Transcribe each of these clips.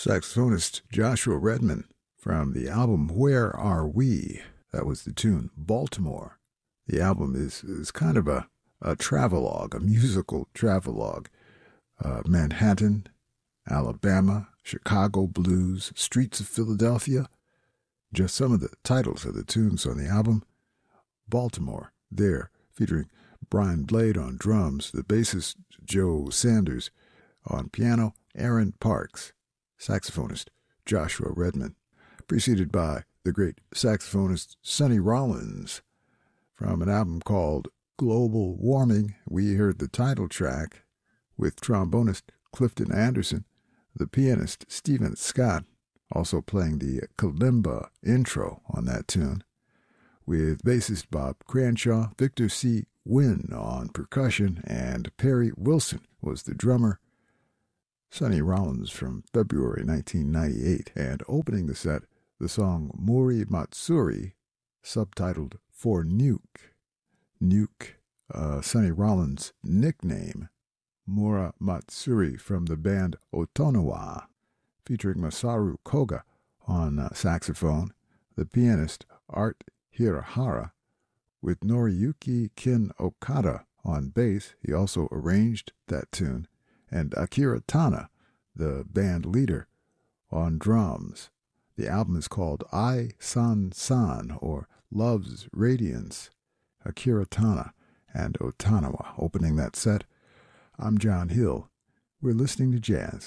Saxophonist Joshua Redman from the album Where Are We? That was the tune Baltimore. The album is kind of a travelogue, a musical travelogue. Manhattan, Alabama, Chicago blues, streets of Philadelphia. Just some of the titles of the tunes on the album. Baltimore, there, featuring Brian Blade on drums, the bassist Joe Sanders on piano, Aaron Parks, saxophonist Joshua Redman, preceded by the great saxophonist Sonny Rollins. From an album called Global Warming, we heard the title track with trombonist Clifton Anderson, the pianist Stephen Scott, also playing the kalimba intro on that tune, with bassist Bob Cranshaw, Victor C. Wynn on percussion, and Perry Wilson was the drummer. Sonny Rollins from February 1998, and opening the set, the song Muri Matsuri, subtitled For Nuke. Nuke, Sonny Rollins' nickname, Mura Matsuri from the band Otonawa, featuring Masaru Koga on saxophone, the pianist Art Hirahara, with Noriyuki Kin Okada on bass. He also arranged that tune, and Akira Tana, the band leader, on drums. The album is called I San San, or Love's Radiance. Akira Tana and Otonawa opening that set. I'm John Hill. We're listening to jazz.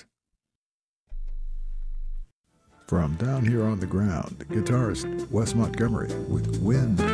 From down here on the ground, guitarist Wes Montgomery with Wind.